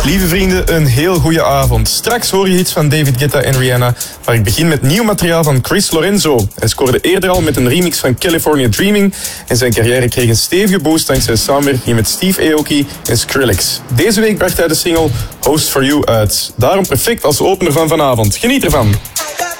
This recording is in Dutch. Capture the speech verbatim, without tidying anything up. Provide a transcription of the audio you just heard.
Lieve vrienden, een heel goede avond. Straks hoor je iets van David Guetta en Rihanna, maar ik begin met nieuw materiaal van Chris Lorenzo. Hij scoorde eerder al met een remix van California Dreaming en zijn carrière kreeg een stevige boost dankzij samenwerking met Steve Aoki en Skrillex. Deze week bracht hij de single Host for You uit. Daarom perfect als opener van vanavond. Geniet ervan!